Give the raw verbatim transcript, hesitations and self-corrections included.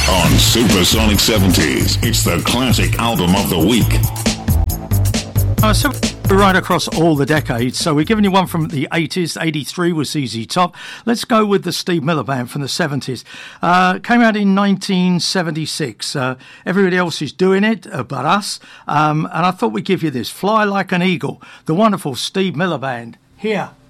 On Supersonic seventies, it's the classic album of the week. Uh, so we're right across all the decades. So we're giving you one from the eighties. eighty-three was Z Z Top. Let's go with the Steve Miller Band from the seventies. Uh, came out in nineteen seventy-six. Uh, everybody else is doing it uh, but us. Um, and I thought we'd give you this. Fly Like an Eagle. The wonderful Steve Miller Band. Here.